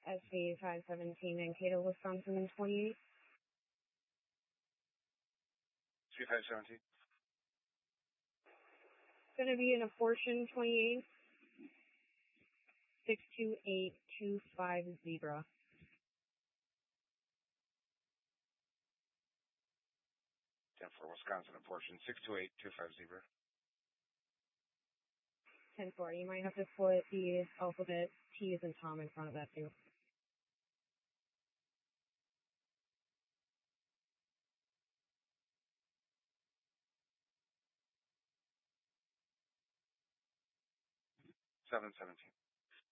SV 517 Mankato, Wisconsin 28. SV 517. Going to be an abortion 28. 62825 Zebra. 10-4 Wisconsin abortion 62825 Zebra. 10-4. You might have to put the alphabet T as in Tom in front of that too. Seven 17.